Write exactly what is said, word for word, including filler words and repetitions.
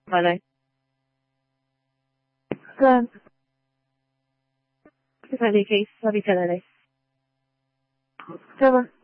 Vale. Good. In any case, love each other. Good one.